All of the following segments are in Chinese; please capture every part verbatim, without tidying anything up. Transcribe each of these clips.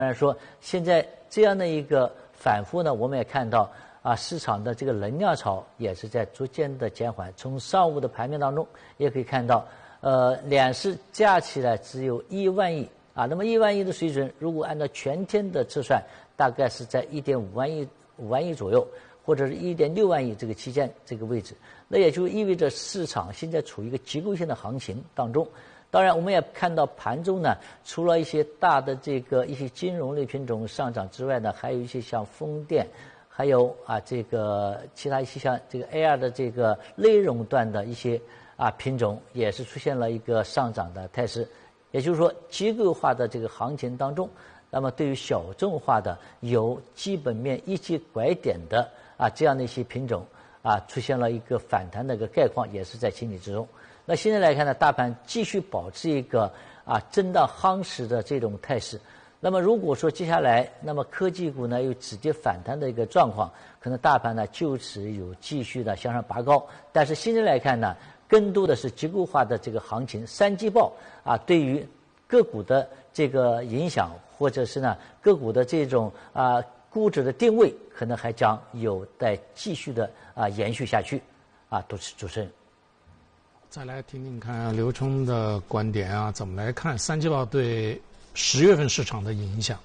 当然说，现在这样的一个反复呢，我们也看到啊，市场的这个能量潮也是在逐渐的减缓。从上午的盘面当中也可以看到，呃，两市加起来只有一万亿啊。那么一万亿的水准，如果按照全天的测算，大概是在一点五万亿五万亿左右，或者是一点六万亿这个期间这个位置。那也就意味着市场现在处于一个结构性的行情当中。当然，我们也看到盘中呢，除了一些大的这个一些金融类品种上涨之外呢，还有一些像风电，还有啊这个其他一些像这个 A R 的这个内容端的一些啊品种也是出现了一个上涨的态势。也就是说，结构化的这个行情当中，那么对于小众化的有基本面一级拐点的啊这样的一些品种啊，出现了一个反弹的一个概况，也是在情理之中。那现在来看呢，大盘继续保持一个啊震荡夯实的这种态势。那么如果说接下来，那么科技股呢有止跌反弹的一个状况，可能大盘呢就此有继续的向上拔高。但是现在来看呢，更多的是结构化的这个行情，三季报啊对于个股的这个影响，或者是呢个股的这种啊估值的定位，可能还将有待继续的啊延续下去。啊，主持主持人。 再来听听看刘冲的观点啊，怎么来看三季报对十月份市场的影响？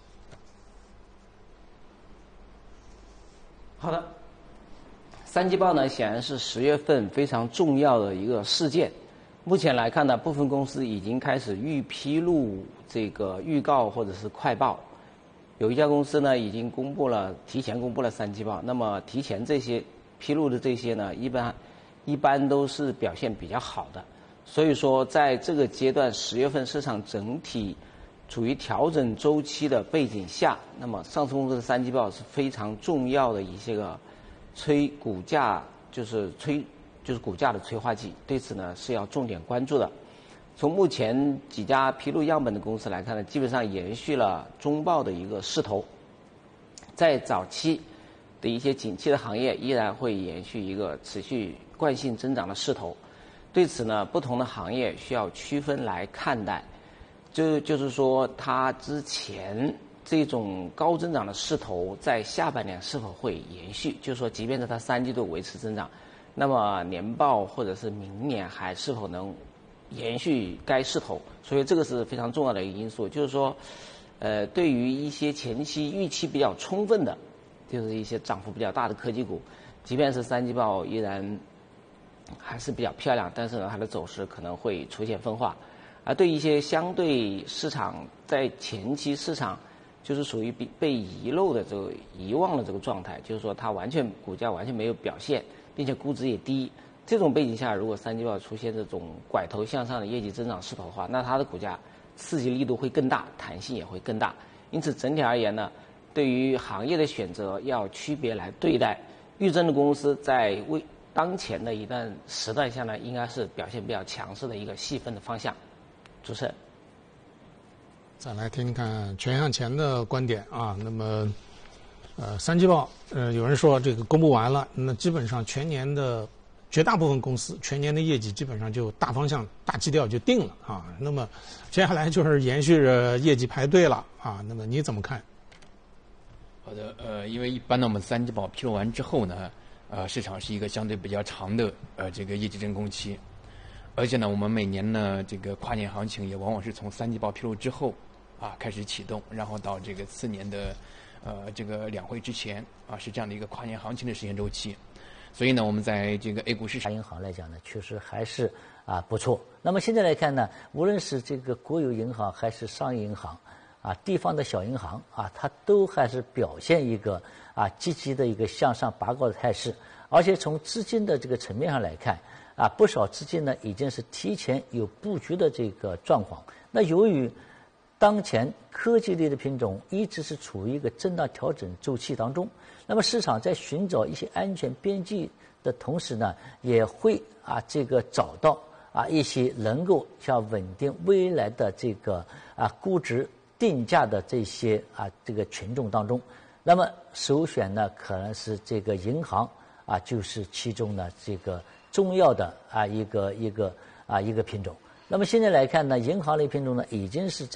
好的，三季报呢显然是十月份非常重要的一个事件。目前来看呢，部分公司已经开始预披露这个预告或者是快报。有一家公司呢已经公布了，提前公布了三季报。那么提前这些披露的这些呢，一般。一般都是表现比较好的，所以说在这个阶段，十月份市场整体处于调整周期的背景下，那么上市公司的三季报是非常重要的一些个催股价，就是催就是股价的催化剂，对此呢是要重点关注的。从目前几家披露样本的公司来看呢，基本上延续了中报的一个势头，在早期的一些景气的行业依然会延续一个持续惯性增长的势头，对此呢，不同的行业需要区分来看待。就就是说，它之前这种高增长的势头在下半年是否会延续？就是说，即便是它三季度维持增长，那么年报或者是明年还是否能延续该势头？所以这个是非常重要的一个因素。就是说，呃，对于一些前期预期比较充分的，就是一些涨幅比较大的科技股，即便是三季报依然还是比较漂亮，但是呢，它的走势可能会出现分化。而对一些相对市场在前期市场就是属于被被遗漏的这个遗忘的这个状态，就是说它完全股价完全没有表现，并且估值也低。这种背景下，如果三季报出现这种拐头向上的业绩增长势头的话，那它的股价刺激力度会更大，弹性也会更大。因此，整体而言呢，对于行业的选择要区别来对待。预增的公司在为当前的一段时段下呢，应该是表现比较强势的一个细分的方向。主持人， 再来听听看全向前的观点啊。那么，呃，三季报，呃，有人说这个公布完了，那基本上全年的绝大部分公司全年的业绩基本上就大方向、大基调就定了啊。那么接下来就是延续着业绩排队了啊。那么你怎么看？ 好的，呃，因为一般呢，我们三季报披露完之后呢，呃，市场是一个相对比较长的呃这个业绩真空期，而且呢，我们每年呢这个跨年行情也往往是从三季报披露之后啊开始启动，然后到这个次年的呃这个两会之前啊是这样的一个跨年行情的时间周期。所以呢，我们在这个 A 股市场银行来讲呢，确实还是啊不错。那么现在来看呢，无论是这个国有银行还是商业银行啊，地方的小银行啊，它都还是表现一个啊积极的一个向上拔高的态势。而且从资金的这个层面上来看啊，不少资金呢已经是提前有布局的这个状况。那由于当前科技类的品种一直是处于一个震荡调整周期当中，那么市场在寻找一些安全边际的同时呢，也会啊这个找到啊一些能够像稳定未来的这个啊估值定价的这些啊这个群众当中，那么首选呢可能是这个银行啊，就是其中呢这个重要的啊一个一个啊一个品种。那么现在来看呢，银行类品种呢已经是在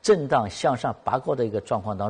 震荡向上拔高的一个状况当中。